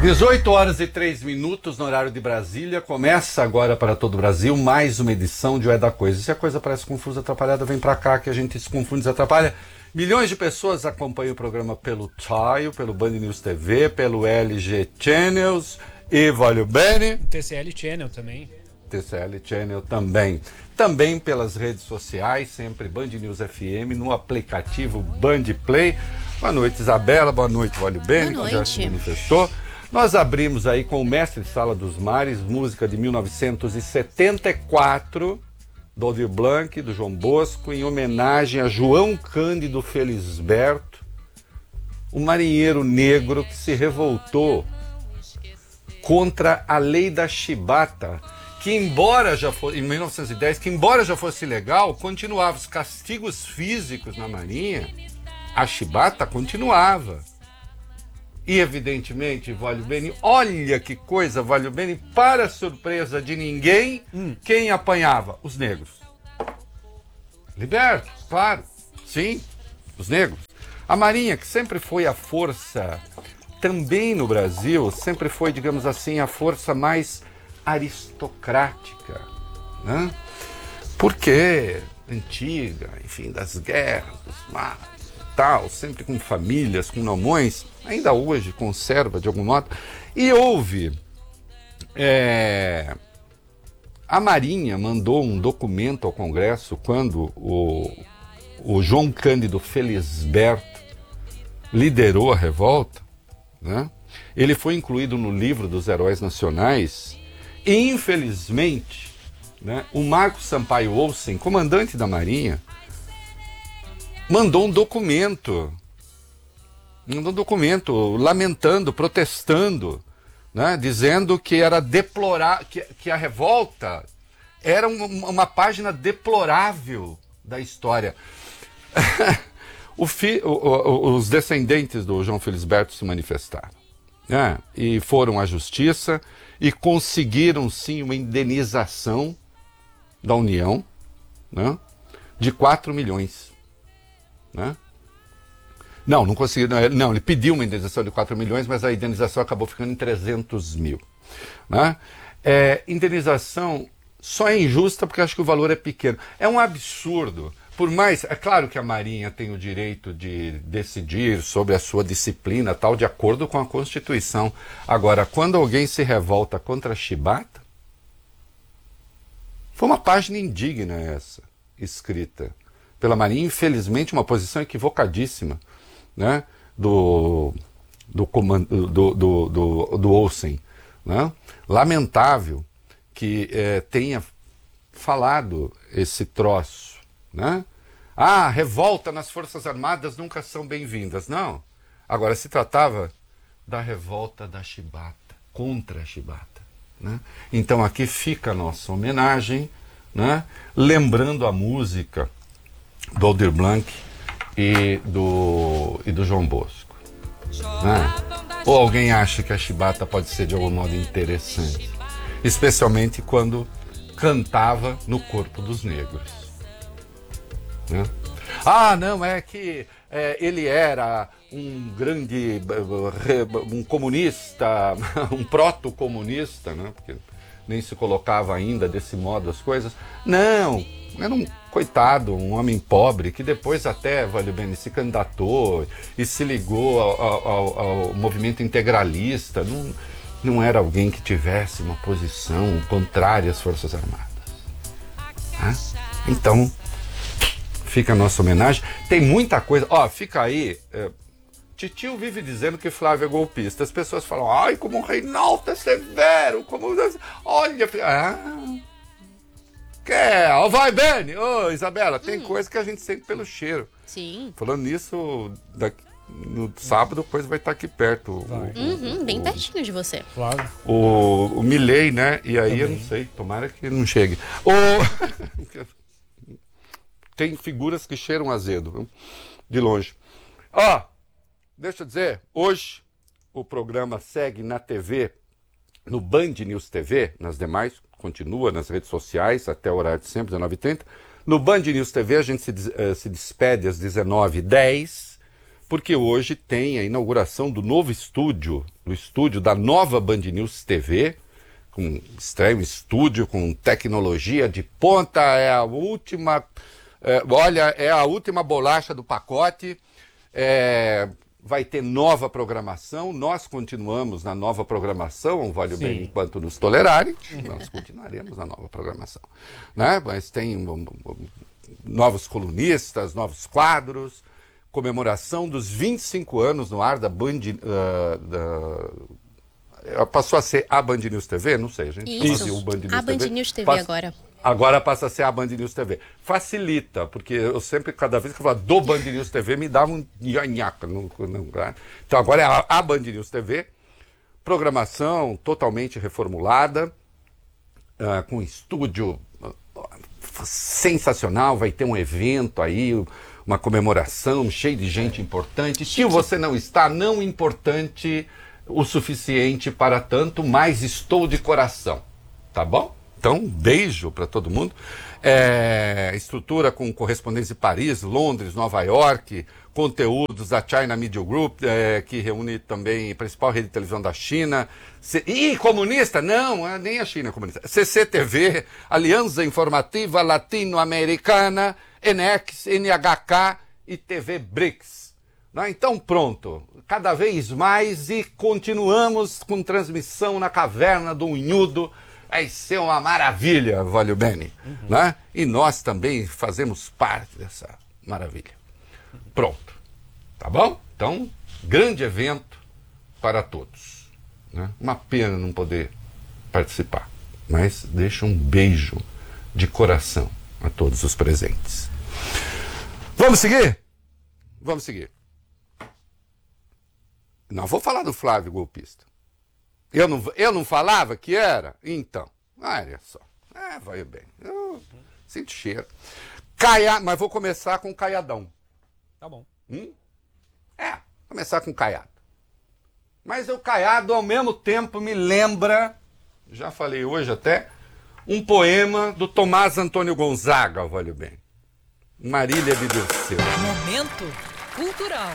18 horas e 3 minutos no horário de Brasília. Começa agora para todo o Brasil mais uma edição de O É da Coisa. Se a coisa parece confusa, atrapalhada, vem para cá que a gente se confunde, se atrapalha. Milhões de pessoas acompanham o programa pelo Tile, pelo Band News TV, pelo LG Channels e vale bene. TCL Channel também. TCL Channel também. Também pelas redes sociais, sempre Band News FM, no aplicativo Band Play. Boa noite, Isabela. Boa noite, Vale Bene, que já se manifestou. Nós abrimos aí com o Mestre Sala dos Mares, música de 1974, do Aldir Blanc, do João Bosco, em homenagem a João Cândido Felisberto, um marinheiro negro que se revoltou contra a lei da chibata, que embora já fosse, em 1910, que embora já fosse legal, continuava os castigos físicos na marinha, a chibata continuava. E, evidentemente, Vale Bene, olha que coisa, Vale Bene, para surpresa de ninguém, quem apanhava? Os negros. Libertos, claro, sim, os negros. A Marinha, que sempre foi a força, também no Brasil, sempre foi, digamos assim, a força mais aristocrática, né? Porque, antiga, enfim, das guerras, dos mares, tal, sempre com famílias, com nomões, ainda hoje conserva de algum modo, e houve, a Marinha mandou um documento ao Congresso quando o João Cândido Felisberto liderou a revolta, né? Ele foi incluído no livro dos heróis nacionais e, infelizmente, né, o Marcos Sampaio Olsen, comandante da Marinha, mandou um documento lamentando, protestando, né, dizendo que era que a revolta era uma página deplorável da história. Os descendentes do João Felisberto se manifestaram, né, e foram à justiça e conseguiram sim uma indenização da União, né, de 4 milhões. Né? Não conseguiu. Não, ele pediu uma indenização de 4 milhões, mas a indenização acabou ficando em 300 mil. Né? Indenização só é injusta porque acho que o valor é pequeno. É um absurdo. Por mais, é claro que a Marinha tem o direito de decidir sobre a sua disciplina, tal, de acordo com a Constituição. Agora, quando alguém se revolta contra a chibata, foi uma página indigna essa, escrita pela Marinha, infelizmente uma posição equivocadíssima, né, do Olsen, né? Lamentável que tenha falado esse troço, né? Revolta nas Forças Armadas nunca são bem-vindas. Não. Agora se tratava da revolta da chibata, contra a chibata, né? Então aqui fica a nossa homenagem, né, lembrando a música do Aldir Blanc e do João Bosco, né? Ou alguém acha que a chibata pode ser de algum modo interessante, especialmente quando cantava no corpo dos negros, né? Não, é que ele era um grande um comunista, um proto-comunista, né? Porque nem se colocava ainda desse modo as coisas. Não, era um coitado, um homem pobre, que depois até, Vale Bene, se candidatou e se ligou ao movimento integralista. Não era alguém que tivesse uma posição contrária às Forças Armadas. Então, fica a nossa homenagem. Tem muita coisa. Fica aí. Titio vive dizendo que Flávio é golpista. As pessoas falam, ai, como o Reinaldo é severo, como... Olha, vai, Bene! Ô, Isabela, tem coisa que a gente sente pelo cheiro. Sim. Falando nisso, no sábado, a coisa vai estar aqui perto. Bem pertinho de você. Claro. O Milei, né? E aí também. Eu não sei, tomara que não chegue. Tem figuras que cheiram azedo, viu? De longe. Deixa eu dizer, hoje o programa segue na TV, no Band News TV, nas demais, continua nas redes sociais até o horário de sempre, 19h30. No Band News TV a gente se despede às 19h10 porque hoje tem a inauguração do novo estúdio, do estúdio da nova Band News TV, com estreia um estúdio com tecnologia de ponta, é a última bolacha do pacote, vai ter nova programação, nós continuamos na nova programação, vale bem enquanto nos tolerarem, nós continuaremos na nova programação, né? Mas tem novos colunistas, novos quadros, comemoração dos 25 anos no ar da Band... passou a ser a Band News TV? Não sei, a gente Isso, o Band News a Band TV. News TV agora. Agora passa a ser a Band News TV. Facilita, porque eu sempre, cada vez que eu falo do Band News TV, me dava um nhaca. Então agora é a Band News TV, programação totalmente reformulada, com estúdio sensacional, vai ter um evento aí, uma comemoração, cheio de gente importante. Se você não está, não importante o suficiente para tanto, mas estou de coração, tá bom? Então, um beijo para todo mundo. Estrutura com correspondentes de Paris, Londres, Nova York, conteúdos da China Media Group, que reúne também a principal rede de televisão da China. Comunista? Não, nem a China é comunista. CCTV, Aliança Informativa Latino-Americana, ENEX, NHK e TV BRICS. Então pronto, cada vez mais e continuamos com transmissão na caverna do Unhudo. Vai ser uma maravilha, Valeu Bene. Né? E nós também fazemos parte dessa maravilha. Pronto, tá bom? Então, grande evento para todos. Né? Uma pena não poder participar, mas deixa um beijo de coração a todos os presentes. Vamos seguir? Vamos seguir. Não vou falar do Flávio golpista. Eu não falava que era? Então, olha só. Vai bem. Eu sinto cheiro. Mas vou começar com o Caiadão. Tá bom. Começar com o Caiado. Mas o Caiado, ao mesmo tempo, me lembra, já falei hoje até, um poema do Tomás Antônio Gonzaga, valeu bem. Marília de Dirceu. Momento cultural.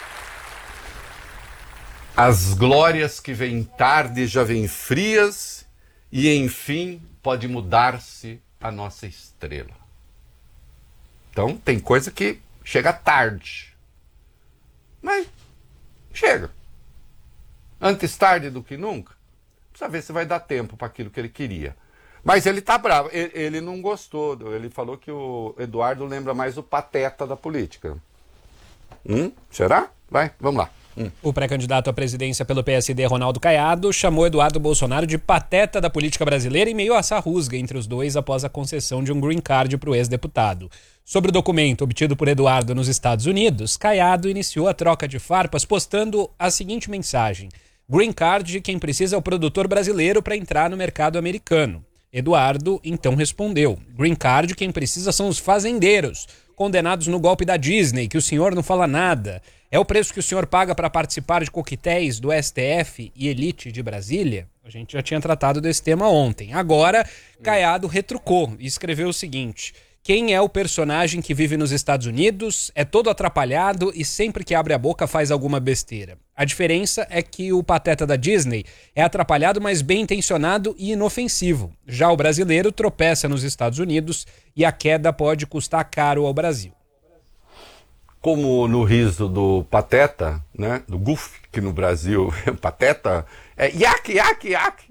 As glórias que vêm tarde já vêm frias e, enfim, pode mudar-se a nossa estrela. Então, tem coisa que chega tarde. Mas chega. Antes tarde do que nunca. Precisa ver se vai dar tempo para aquilo que ele queria. Mas ele tá bravo. Ele não gostou. Ele falou que o Eduardo lembra mais o Pateta da política. Será? Vai, vamos lá. O pré-candidato à presidência pelo PSD, Ronaldo Caiado, chamou Eduardo Bolsonaro de pateta da política brasileira em meio a essa rusga entre os dois após a concessão de um green card para o ex-deputado. Sobre o documento obtido por Eduardo nos Estados Unidos, Caiado iniciou a troca de farpas postando a seguinte mensagem: green card de quem precisa é o produtor brasileiro para entrar no mercado americano. Eduardo então respondeu: green card quem precisa são os fazendeiros, condenados no golpe da Disney, que o senhor não fala nada. É o preço que o senhor paga para participar de coquetéis do STF e Elite de Brasília? A gente já tinha tratado desse tema ontem. Agora, Caiado retrucou e escreveu o seguinte: quem é o personagem que vive nos Estados Unidos, é todo atrapalhado e sempre que abre a boca faz alguma besteira. A diferença é que o pateta da Disney é atrapalhado, mas bem intencionado e inofensivo. Já o brasileiro tropeça nos Estados Unidos e a queda pode custar caro ao Brasil. Como no riso do Pateta, né, do Goofy, que no Brasil é Pateta, é iac, iac, iac.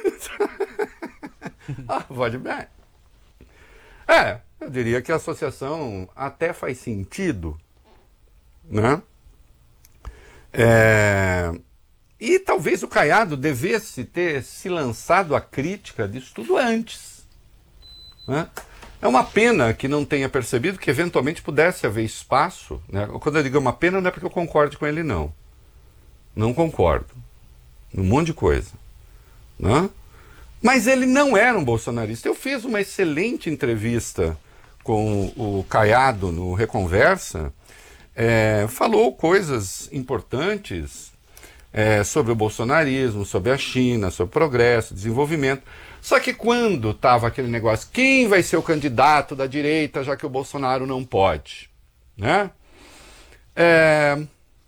Pode bem. Eu diria que a associação até faz sentido, né? E talvez o Caiado devesse ter se lançado à crítica disso tudo antes, né? É uma pena que não tenha percebido que eventualmente pudesse haver espaço, né? Quando eu digo uma pena não é porque eu concorde com ele, não. Não concordo. Um monte de coisa, né? Mas ele não era um bolsonarista. Eu fiz uma excelente entrevista com o Caiado no Reconversa, falou coisas importantes sobre o bolsonarismo, sobre a China, sobre progresso, desenvolvimento. Só que quando estava aquele negócio, quem vai ser o candidato da direita, já que o Bolsonaro não pode, né?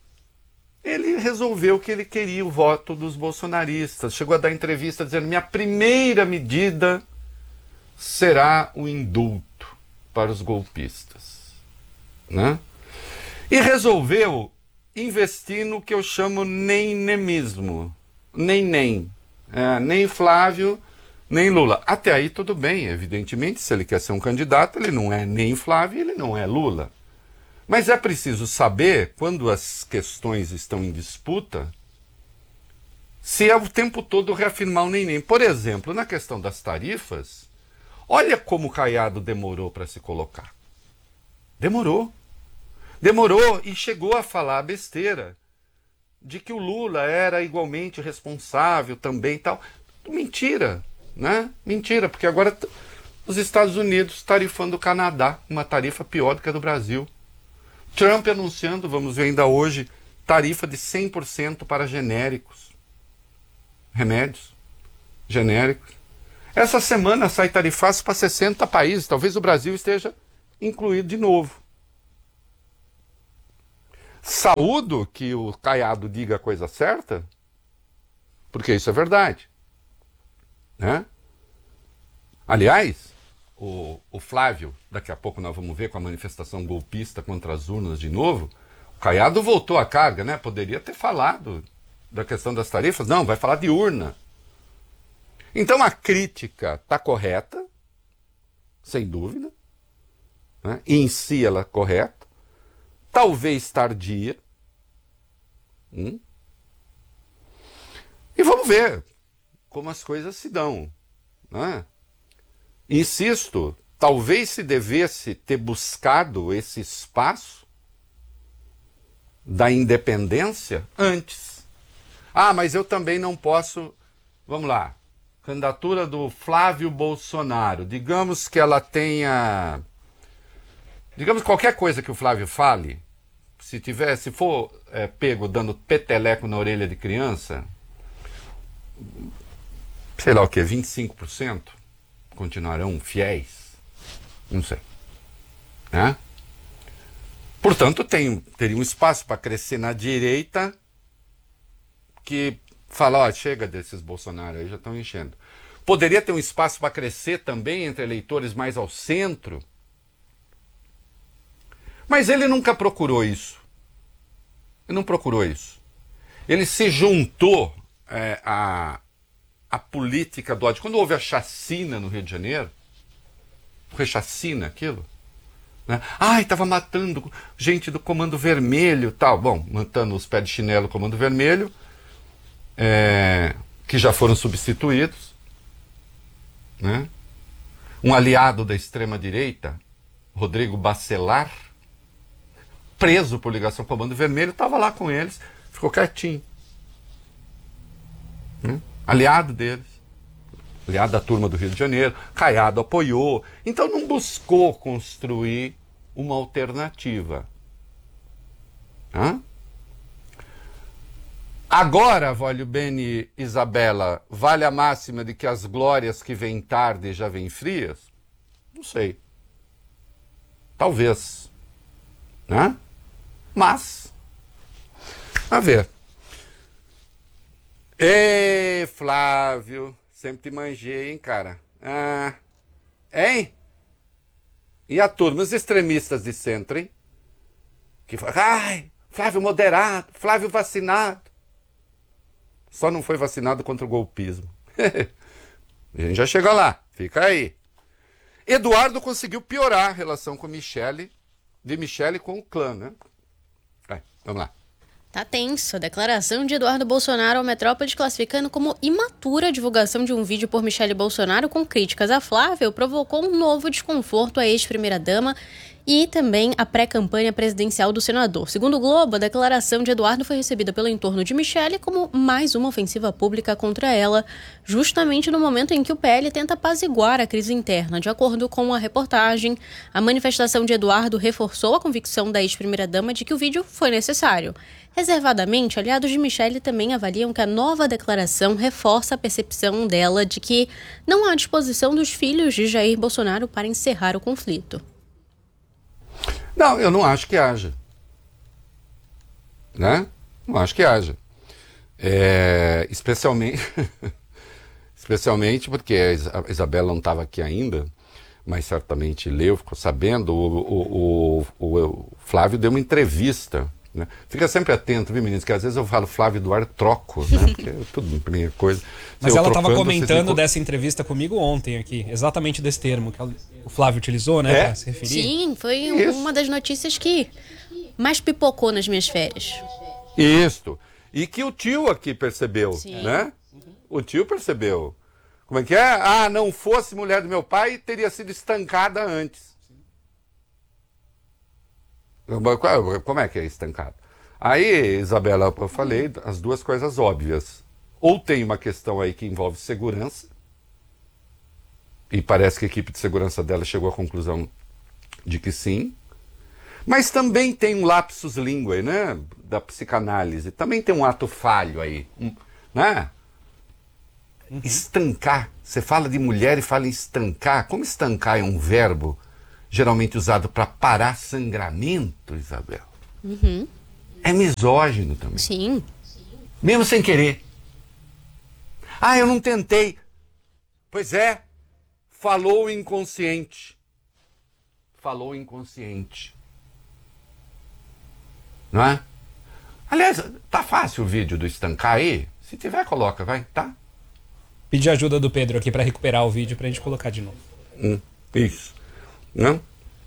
ele resolveu que ele queria o voto dos bolsonaristas. Chegou a dar entrevista dizendo: minha primeira medida será o indulto para os golpistas, né? E resolveu investir no que eu chamo nem-nemismo. Nem. Nem Flávio, nem Lula. Até aí tudo bem, evidentemente, se ele quer ser um candidato, ele não é nem Flávio, ele não é Lula. Mas é preciso saber, quando as questões estão em disputa, se é o tempo todo reafirmar o nem. Por exemplo, na questão das tarifas, olha como o Caiado demorou para se colocar. Demorou e chegou a falar besteira de que o Lula era igualmente responsável também e tal. Mentira, né? Mentira, porque agora os Estados Unidos tarifando o Canadá, uma tarifa pior do que a do Brasil. Trump anunciando, vamos ver ainda hoje, tarifa de 100% para genéricos. Remédios genéricos. Essa semana sai tarifaço para 60 países. Talvez o Brasil esteja incluído de novo. Saúdo que o Caiado diga a coisa certa, porque isso é verdade, né? Aliás, o Flávio, daqui a pouco nós vamos ver com a manifestação golpista contra as urnas de novo, o Caiado voltou à carga, né? Poderia ter falado da questão das tarifas, não, vai falar de urna. Então a crítica está correta, sem dúvida, né? E em si ela é correta, talvez tardia. E vamos ver como as coisas se dão, né? Insisto, talvez se devesse ter buscado esse espaço da independência antes. Mas eu também não posso... Vamos lá. Candidatura do Flávio Bolsonaro. Digamos que ela tenha... Digamos qualquer coisa que o Flávio fale, se for pego dando peteleco na orelha de criança, sei lá o que, 25%? Continuarão fiéis? Não sei. Né? Portanto, teria um espaço para crescer na direita que fala, chega desses Bolsonaro aí, já estão enchendo. Poderia ter um espaço para crescer também entre eleitores mais ao centro, mas ele nunca procurou isso. Ele não procurou isso. Ele se juntou a política do ódio. Quando houve a chacina no Rio de Janeiro, foi chacina aquilo? Né? Estava matando gente do Comando Vermelho tal. Bom, matando os pés de chinelo do Comando Vermelho, que já foram substituídos. Né? Um aliado da extrema-direita, Rodrigo Bacelar, preso por ligação com o Comando Vermelho, estava lá com eles, ficou quietinho. Né? Aliado deles, aliado da turma do Rio de Janeiro, Caiado apoiou, então não buscou construir uma alternativa. Agora, voglio bene, Isabela, vale a máxima de que as glórias que vêm tarde já vêm frias? Não sei. Talvez. Né? Mas, a ver. Ei, Flávio, sempre te manjei, hein, cara? Hein? E a turma, os extremistas de centro, hein? Que falam, Flávio moderado, Flávio vacinado. Só não foi vacinado contra o golpismo. A gente já chega lá, fica aí. Eduardo conseguiu piorar a relação com Michele com o clã, né? Vamos lá. Tá tenso. A declaração de Eduardo Bolsonaro ao Metrópolis classificando como imatura a divulgação de um vídeo por Michele Bolsonaro com críticas a Flávio provocou um novo desconforto à ex-primeira-dama e também a pré-campanha presidencial do senador. Segundo o Globo, a declaração de Eduardo foi recebida pelo entorno de Michele como mais uma ofensiva pública contra ela, justamente no momento em que o PL tenta apaziguar a crise interna. De acordo com a reportagem, a manifestação de Eduardo reforçou a convicção da ex-primeira-dama de que o vídeo foi necessário. Reservadamente, aliados de Michele também avaliam que a nova declaração reforça a percepção dela de que não há disposição dos filhos de Jair Bolsonaro para encerrar o conflito. Não, eu não acho que haja. Né? Não acho que haja. Especialmente porque a Isabela não estava aqui ainda, mas certamente leu, ficou sabendo, o Flávio deu uma entrevista, né? Fica sempre atento, viu, meninos, que às vezes eu falo Flávio Eduardo, troco, né? Porque é tudo a primeira coisa. Mas ela estava comentando dessa entrevista comigo ontem aqui, exatamente desse termo que o Flávio utilizou, né, para se referir. Sim, foi uma das notícias que mais pipocou nas minhas férias. Isso. E que o tio aqui percebeu, né? O tio percebeu. Como é que é? Ah, não fosse mulher do meu pai, teria sido estancada antes. Como é que é estancada? Aí, Isabela, eu falei as duas coisas óbvias. Ou tem uma questão aí que envolve segurança, e parece que a equipe de segurança dela chegou à conclusão de que sim. Mas também tem um lapsus linguae, né, da psicanálise. Também tem um ato falho aí, né? Estancar. Você fala de mulher e fala em estancar. Como estancar é um verbo geralmente usado para parar sangramento, Isabel? É misógino também. Sim. Mesmo sem querer. Ah, eu não tentei. Pois é. Falou inconsciente. Falou inconsciente. Não é? Aliás, tá fácil o vídeo do estancar aí? Se tiver, coloca, vai, tá? Pedir ajuda do Pedro aqui para recuperar o vídeo pra gente colocar de novo. Isso. Não?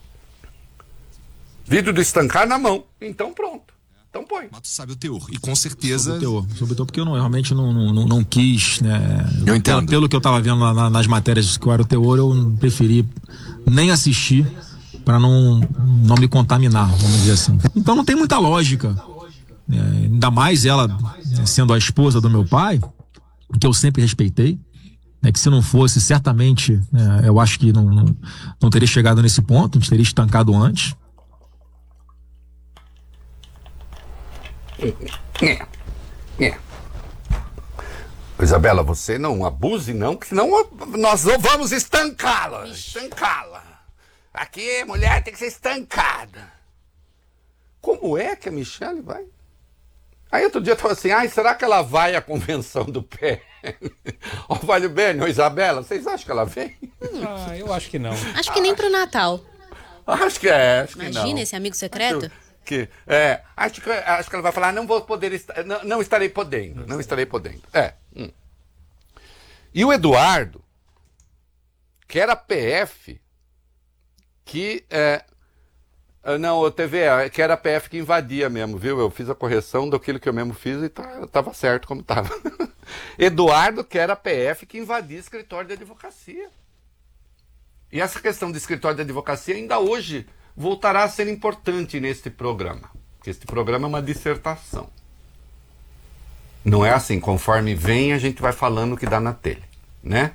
Vídeo do estancar na mão. Então pronto. Então põe. Mas tu sabe o teor. E com certeza... Sobre o teor, porque eu realmente não quis, né? Eu entendo. Pelo que eu tava vendo nas matérias que era o teor, eu preferi nem assistir para não me contaminar, vamos dizer assim. Então não tem muita lógica. Ainda mais ela sendo a esposa do meu pai, que eu sempre respeitei, né, que se não fosse, certamente, eu acho que não teria chegado nesse ponto, a gente teria estancado antes. Isabela, você não abuse não, que senão nós vamos estancá-la. Estancá-la. Aqui, mulher tem que ser estancada. Como é que a Michelle vai? Aí outro dia eu estava assim, será que ela vai à convenção do PL? Ó, Valho Bene, ó, Isabela, vocês acham que ela vem? Eu acho que não. Acho que nem pro Natal. Acho que não. Imagina esse amigo secreto. Acho que ela vai falar, não vou poder, não estarei podendo, não estarei podendo. E o Eduardo, que era PF, que não, TV, que era a PF que invadia mesmo, viu? Eu fiz a correção daquilo que eu mesmo fiz e tava certo como tava. Eduardo, que era a PF que invadia escritório de advocacia. E essa questão de escritório de advocacia ainda hoje voltará a ser importante neste programa. Porque este programa é uma dissertação. Não é assim, conforme vem a gente vai falando o que dá na telha, né?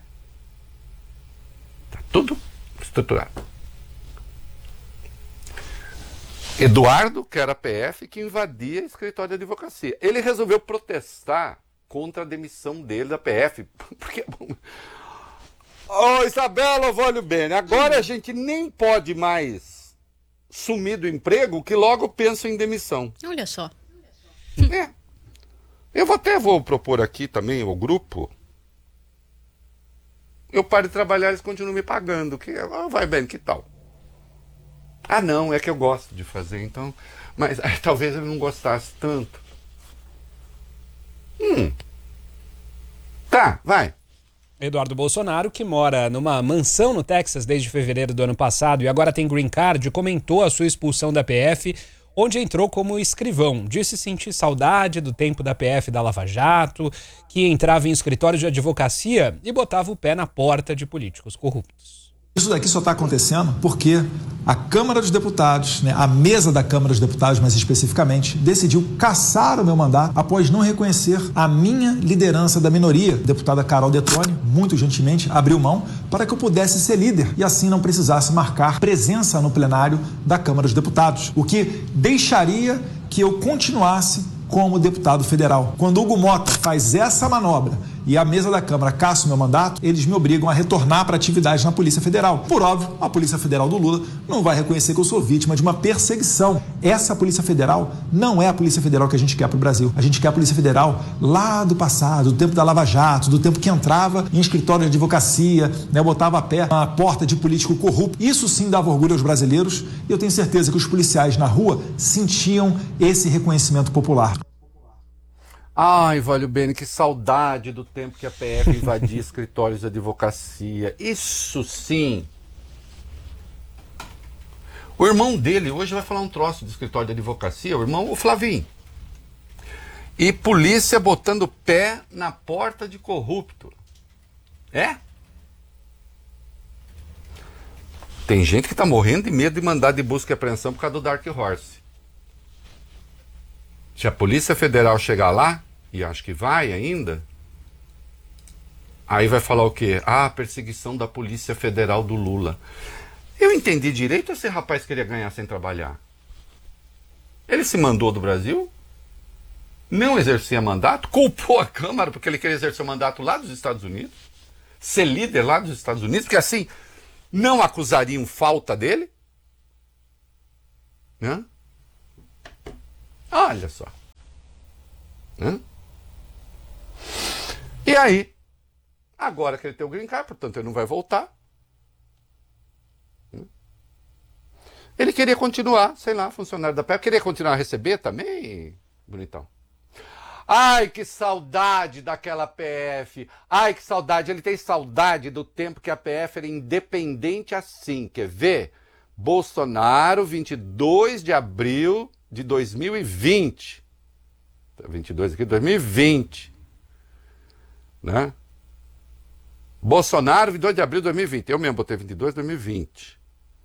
Tá tudo estruturado. Eduardo, que era PF, que invadia escritório de advocacia. Ele resolveu protestar contra a demissão dele da PF. Porque... Isabela, Valho Bene, agora a gente nem pode mais sumir do emprego que logo pensa em demissão. Olha só. Eu vou propor aqui também o grupo. Eu paro de trabalhar, eles continuam me pagando. Vai bem, que tal? Não, é que eu gosto de fazer, então... Mas talvez ele não gostasse tanto. Tá, vai. Eduardo Bolsonaro, que mora numa mansão no Texas desde fevereiro do ano passado e agora tem green card, comentou a sua expulsão da PF, onde entrou como escrivão. Disse sentir saudade do tempo da PF da Lava Jato, que entrava em escritórios de advocacia e botava o pé na porta de políticos corruptos. Isso daqui só está acontecendo porque a Câmara dos Deputados, a mesa da Câmara dos Deputados, mais especificamente, decidiu cassar o meu mandato após não reconhecer a minha liderança da minoria. A deputada Carol Detone, muito gentilmente, abriu mão para que eu pudesse ser líder e assim não precisasse marcar presença no plenário da Câmara dos Deputados, o que deixaria que eu continuasse como deputado federal. Quando Hugo Mota faz essa manobra e a mesa da Câmara caça o meu mandato, eles me obrigam a retornar para atividade na Polícia Federal. Por óbvio, a Polícia Federal do Lula não vai reconhecer que eu sou vítima de uma perseguição. Essa Polícia Federal não é a Polícia Federal que a gente quer para o Brasil. A gente quer a Polícia Federal lá do passado, do tempo da Lava Jato, do tempo que entrava em escritório de advocacia, né, botava a pé na porta de político corrupto. Isso sim dava orgulho aos brasileiros e eu tenho certeza que os policiais na rua sentiam esse reconhecimento popular. Ai, Valho Bene, que saudade do tempo que a PF invadia escritórios de advocacia. Isso sim. O irmão dele hoje vai falar um troço de escritório de advocacia, o Flavinho. E polícia botando o pé na porta de corrupto. É? Tem gente que tá morrendo de medo de mandar de busca e apreensão por causa do Dark Horse. Se a Polícia Federal chegar lá, e acho que vai ainda, aí vai falar o quê? Ah, perseguição da Polícia Federal do Lula. Eu entendi direito ou esse rapaz queria ganhar sem trabalhar? Ele se mandou do Brasil, não exercia mandato, culpou a Câmara porque ele queria exercer o mandato lá dos Estados Unidos, ser líder lá dos Estados Unidos, porque assim não acusariam falta dele? Né? Olha só. E aí, agora que ele tem o green card, portanto ele não vai voltar. Ele queria continuar, sei lá, funcionário da PF, queria continuar a receber também, bonitão. Ai, que saudade daquela PF. Ai, que saudade. Ele tem saudade do tempo que a PF era independente assim. Quer ver? Bolsonaro, 22 de abril de 2020. 22 aqui, 2020. Né? Bolsonaro, 22 de abril de 2020. Eu mesmo botei 22 de 2020.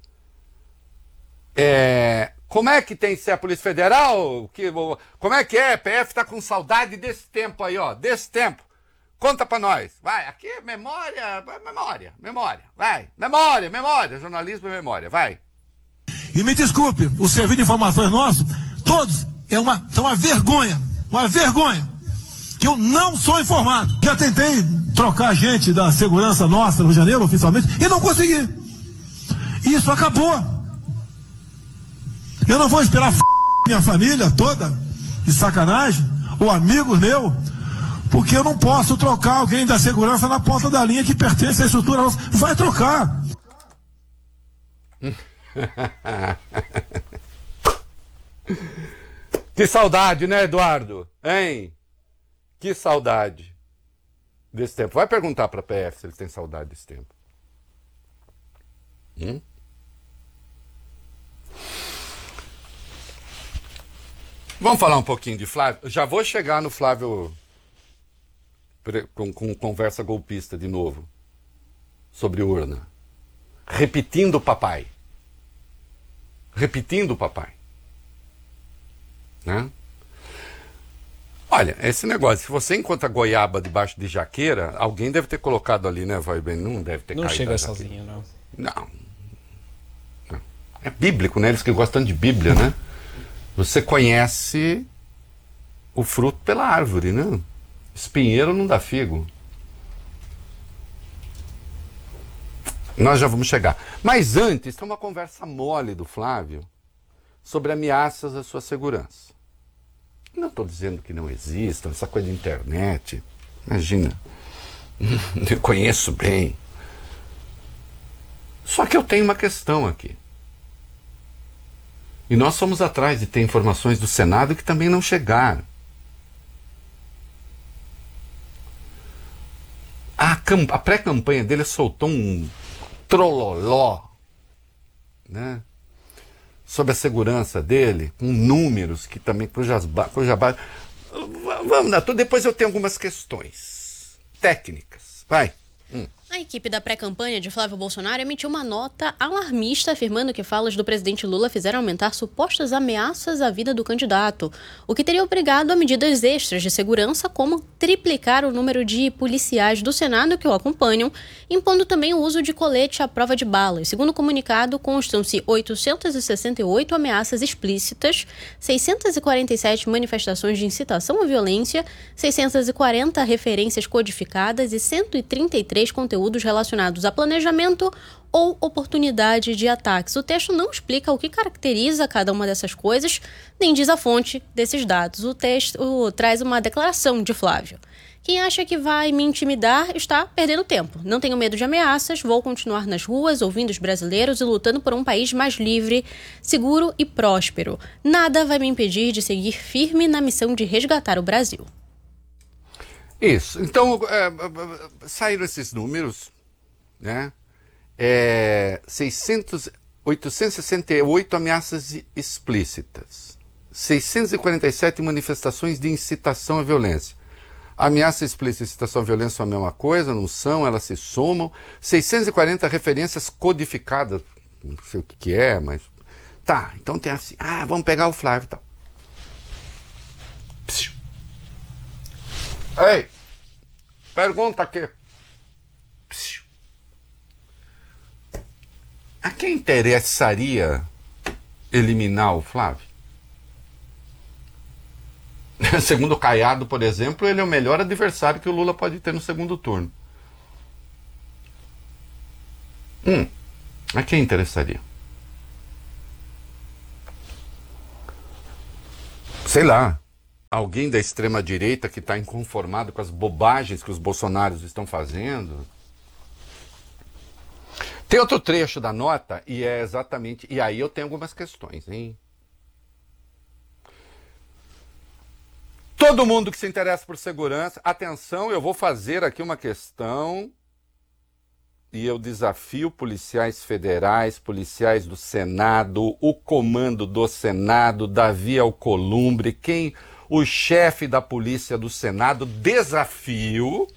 Como é que tem que ser a Polícia Federal? Como é que é? A PF tá com saudade desse tempo aí, ó. Desse tempo. Conta pra nós. Vai, aqui é memória, vai. Memória. Jornalismo e memória, vai. E me desculpe, o serviço de informações nosso, todos, são uma vergonha. Uma vergonha. Que eu não sou informado. Já tentei trocar gente da segurança nossa no Rio de Janeiro, oficialmente, e não consegui. Isso acabou. Eu não vou esperar minha família toda, de sacanagem, ou amigos meus, porque eu não posso trocar alguém da segurança na ponta da linha que pertence à estrutura nossa. Vai trocar. Que saudade, né, Eduardo? Hein? Que saudade desse tempo. Vai perguntar para a PF se eles têm saudade desse tempo. Vamos falar um pouquinho de Flávio? Já vou chegar no Flávio com conversa golpista de novo. Sobre urna. Repetindo o papai. Né? Olha, esse negócio, se você encontra goiaba debaixo de jaqueira, alguém deve ter colocado ali, né, vai bem? Não deve ter não caído. Não chega sozinho, não. Não. É bíblico, né? Eles que gostam de Bíblia, né? Você conhece o fruto pela árvore, né? Espinheiro não dá figo. Nós já vamos chegar. Mas antes, tem uma conversa mole do Flávio sobre ameaças à sua segurança. Não estou dizendo que não existam, essa coisa de internet. Imagina, eu conheço bem. Só que eu tenho uma questão aqui. E nós fomos atrás de ter informações do Senado que também não chegaram. A pré-campanha dele soltou um trololó, né, sobre a segurança dele, com números que também cuja base. Vamos dar tudo. Depois eu tenho algumas questões técnicas. Vai. A equipe da pré-campanha de Flávio Bolsonaro emitiu uma nota alarmista afirmando que falas do presidente Lula fizeram aumentar supostas ameaças à vida do candidato, o que teria obrigado a medidas extras de segurança, como triplicar o número de policiais do Senado que o acompanham, impondo também o uso de colete à prova de balas. Segundo o comunicado, constam-se 868 ameaças explícitas, 647 manifestações de incitação à violência, 640 referências codificadas e 133 conteúdos relacionados a planejamento ou oportunidade de ataques. O texto não explica o que caracteriza cada uma dessas coisas, nem diz a fonte desses dados. O texto traz uma declaração de Flávio. Quem acha que vai me intimidar está perdendo tempo. Não tenho medo de ameaças, vou continuar nas ruas, ouvindo os brasileiros e lutando por um país mais livre, seguro e próspero. Nada vai me impedir de seguir firme na missão de resgatar o Brasil. Isso. Então, saíram esses números, né? 868 ameaças explícitas, 647 manifestações de incitação à violência. Ameaça explícita e incitação à violência são a mesma coisa, não são, elas se somam. 640 referências codificadas, não sei o que é, mas... Tá, então tem assim, vamos pegar o Flávio e tal. Ei, pergunta aqui. A quem interessaria eliminar o Flávio? Segundo o Caiado, por exemplo, ele é o melhor adversário que o Lula pode ter no segundo turno. A quem interessaria? Sei lá. Alguém da extrema-direita que está inconformado com as bobagens que os bolsonaros estão fazendo. Tem outro trecho da nota, e é exatamente... E aí eu tenho algumas questões, hein? Todo mundo que se interessa por segurança... Atenção, eu vou fazer aqui uma questão... E eu desafio policiais federais, policiais do Senado, o comando do Senado, Davi Alcolumbre, o chefe da polícia do Senado, desafio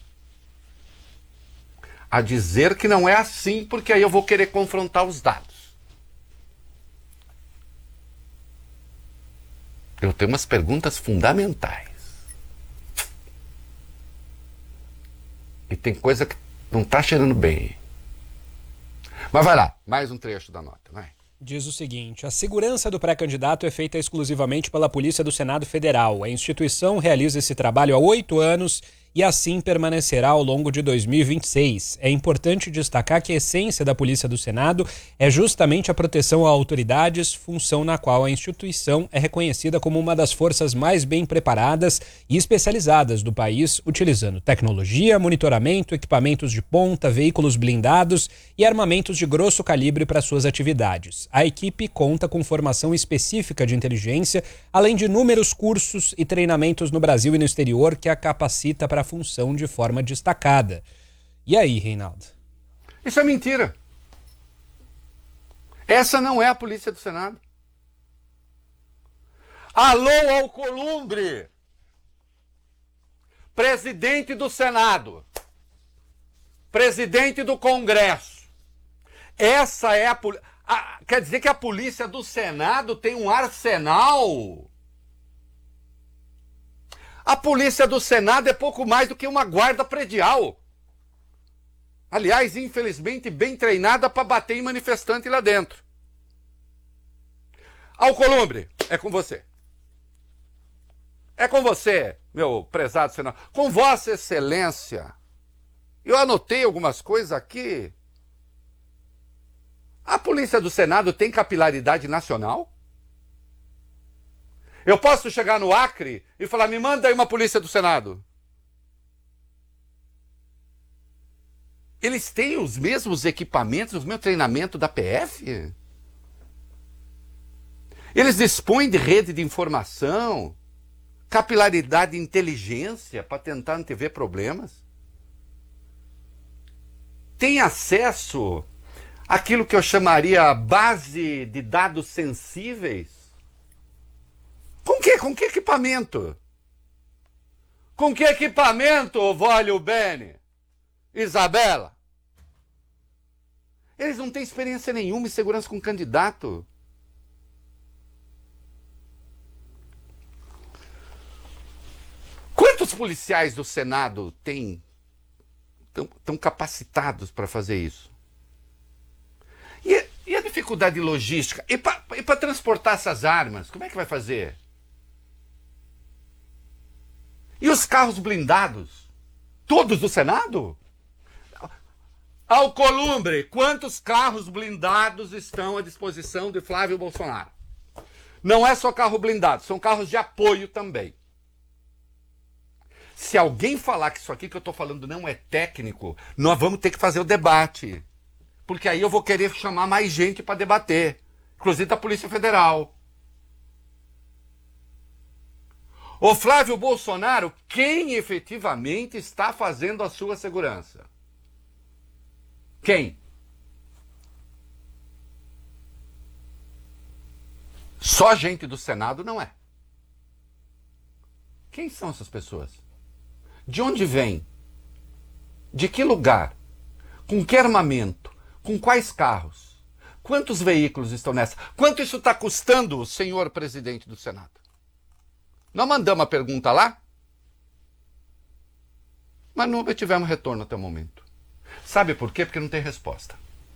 a dizer que não é assim, porque aí eu vou querer confrontar os dados. Eu tenho umas perguntas fundamentais. E tem coisa que não está cheirando bem. Mas vai lá, mais um trecho da nota, vai. Diz o seguinte: a segurança do pré-candidato é feita exclusivamente pela Polícia do Senado Federal. A instituição realiza esse trabalho há 8 anos e assim permanecerá ao longo de 2026. É importante destacar que a essência da Polícia do Senado é justamente a proteção a autoridades, função na qual a instituição é reconhecida como uma das forças mais bem preparadas e especializadas do país, utilizando tecnologia, monitoramento, equipamentos de ponta, veículos blindados e armamentos de grosso calibre para suas atividades. A equipe conta com formação específica de inteligência, além de inúmeros cursos e treinamentos no Brasil e no exterior que a capacita para a função de forma destacada. E aí, Reinaldo? Isso é mentira. Essa não é a Polícia do Senado. Alô, Alcolumbre, presidente do Senado, presidente do Congresso. Essa é a polícia. Quer dizer que a Polícia do Senado tem um arsenal? A Polícia do Senado é pouco mais do que uma guarda predial. Aliás, infelizmente, bem treinada para bater em manifestante lá dentro. Alcolumbre, é com você. É com você, meu prezado senador. Com Vossa Excelência. Eu anotei algumas coisas aqui. A Polícia do Senado tem capilaridade nacional? Eu posso chegar no Acre e falar, me manda aí uma Polícia do Senado. Eles têm os mesmos equipamentos, o mesmo treinamento da PF? Eles dispõem de rede de informação, capilaridade e inteligência para tentar antever problemas? Tem acesso àquilo que eu chamaria base de dados sensíveis? Com que? Com que equipamento? Com que equipamento, Vólio Bene? Isabela? Eles não têm experiência nenhuma em segurança com candidato. Quantos policiais do Senado estão capacitados para fazer isso? E a dificuldade logística? E para transportar essas armas? Como é que vai fazer? E os carros blindados? Todos do Senado? Alcolumbre, quantos carros blindados estão à disposição de Flávio Bolsonaro? Não é só carro blindado, são carros de apoio também. Se alguém falar que isso aqui que eu estou falando não é técnico, nós vamos ter que fazer o debate. Porque aí eu vou querer chamar mais gente para debater, inclusive da Polícia Federal. O Flávio Bolsonaro, quem efetivamente está fazendo a sua segurança? Quem? Só gente do Senado não é. Quem são essas pessoas? De onde vêm? De que lugar? Com que armamento? Com quais carros? Quantos veículos estão nessa? Quanto isso está custando, senhor presidente do Senado? Nós mandamos a pergunta lá, mas não obtivemos retorno até o momento. Sabe por quê? Porque não tem resposta.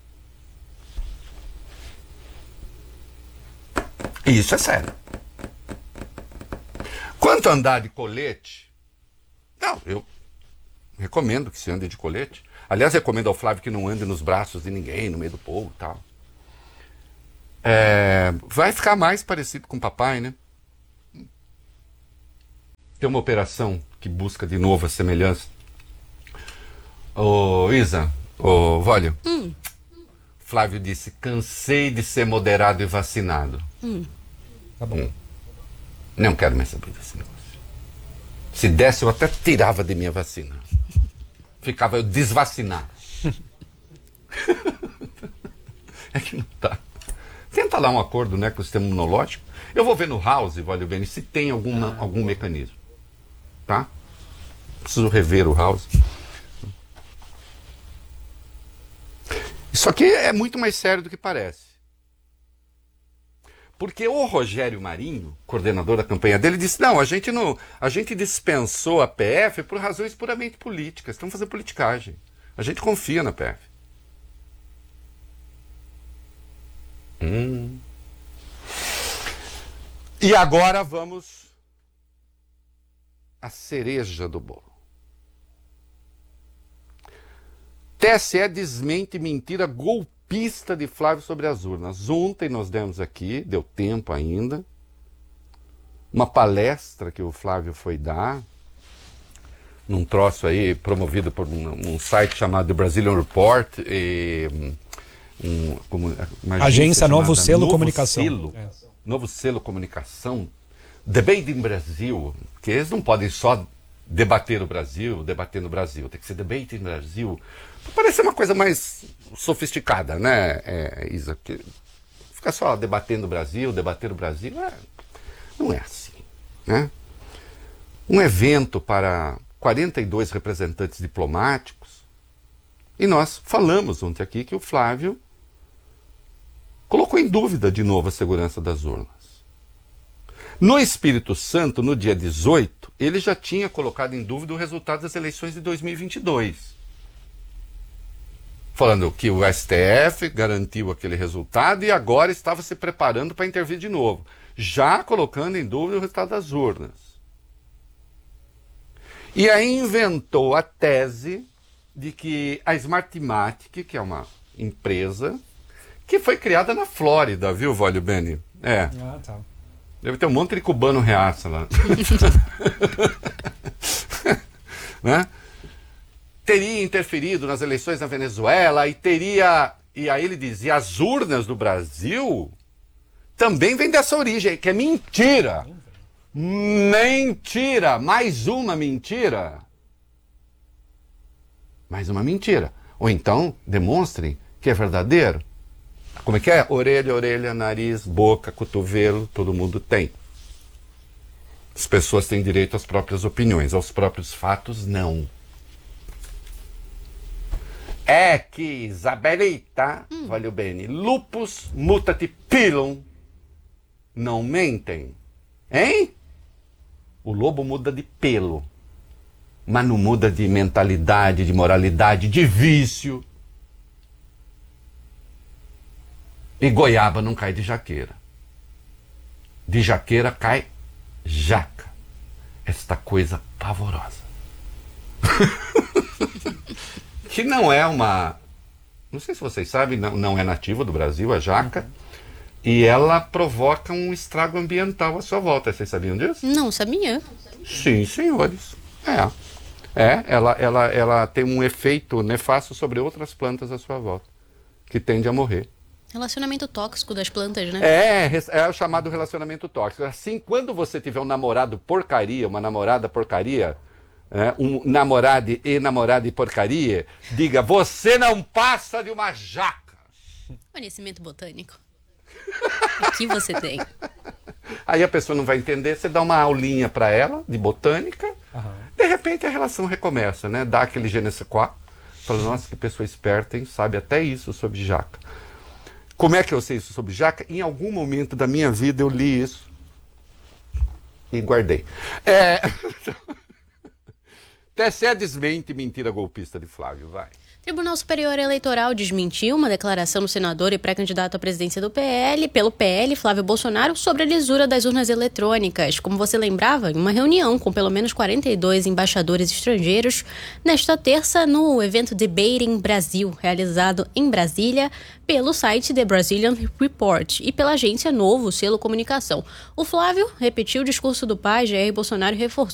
E isso é sério. Quanto a andar de colete, não, eu recomendo que se ande de colete. Aliás, recomendo ao Flávio que não ande nos braços de ninguém, no meio do povo e tal. Vai ficar mais parecido com o papai, né? Tem uma operação que busca de novo a semelhança. Ô Isa, ô Vólio, Flávio disse, cansei de ser moderado e vacinado. Tá bom. Não quero mais saber desse negócio. Se desse, eu até tirava de minha vacina. Ficava eu desvacinado. É que não tá. Tenta lá um acordo, né, com o sistema imunológico. Eu vou ver no House, Vólio Bene, se tem algum mecanismo. Tá? Preciso rever o House. Isso aqui é muito mais sério do que parece. Porque o Rogério Marinho, coordenador da campanha dele, disse, não, a gente dispensou a PF por razões puramente políticas. Estamos fazendo politicagem. A gente confia na PF. E agora vamos à cereja do bolo. TSE desmente mentira golpista de Flávio sobre as urnas. Ontem nós demos aqui, deu tempo ainda, uma palestra que o Flávio foi dar, num troço aí promovido por um site chamado The Brazilian Report, uma Agência Novo Selo Comunicação. Novo Selo Comunicação, Debate em Brasil, que eles não podem só debater no Brasil, tem que ser Debate em Brasil. Parece uma coisa mais sofisticada, né, Isa? Porque ficar só debater o Brasil, não é assim, né? Um evento para 42 representantes diplomáticos, e nós falamos ontem aqui que o Flávio colocou em dúvida de novo a segurança das urnas. No Espírito Santo, no dia 18, ele já tinha colocado em dúvida o resultado das eleições de 2022. Falando que o STF garantiu aquele resultado e agora estava se preparando para intervir de novo, já colocando em dúvida o resultado das urnas. E aí inventou a tese de que a Smartmatic, que é uma empresa que foi criada na Flórida, viu, Vólio Bene? Ah, tá. Deve ter um monte de cubano reaça lá. Né? Teria interferido nas eleições na Venezuela e aí ele dizia, as urnas do Brasil também vêm dessa origem, que é mentira. Mentira! Mais uma mentira. Mais uma mentira. Ou então, demonstrem que é verdadeiro. Como é que é? Orelha, nariz, boca, cotovelo, todo mundo tem. As pessoas têm direito às próprias opiniões, aos próprios fatos, não. É que Isabelita, voglio bene, lupus mutat pilum, não mentem, hein? O lobo muda de pelo, mas não muda de mentalidade, de moralidade, de vício. E goiaba não cai de jaqueira. De jaqueira cai jaca. Esta coisa pavorosa. Que não é uma... Não sei se vocês sabem, não é nativa do Brasil, a jaca. E ela provoca um estrago ambiental à sua volta. Vocês sabiam disso? Não sabia. Sim, senhores. Ela tem um efeito nefasto sobre outras plantas à sua volta, que tende a morrer. Relacionamento tóxico das plantas, né? É o chamado relacionamento tóxico. Assim, quando você tiver um namorado porcaria, uma namorada porcaria, um namorado e namorada e porcaria, diga, você não passa de uma jaca. Conhecimento botânico. Aqui você tem. Aí a pessoa não vai entender, você dá uma aulinha para ela de botânica, de repente a relação recomeça, né? Dá aquele je ne sais quoi, fala, nossa, que pessoa esperta, hein? Sabe até isso sobre jaca. Como é que eu sei isso sobre jaca? Em algum momento da minha vida eu li isso e guardei. TSE desmente mentira golpista de Flávio, vai. Tribunal Superior Eleitoral desmentiu uma declaração do senador e pré-candidato à presidência do PL, pelo PL, Flávio Bolsonaro, sobre a lisura das urnas eletrônicas. Como você lembrava, em uma reunião com pelo menos 42 embaixadores estrangeiros, nesta terça, no evento Debating Brasil, realizado em Brasília, pelo site The Brazilian Report e pela agência Novo Selo Comunicação. O Flávio repetiu o discurso do pai, Jair Bolsonaro, e reforçou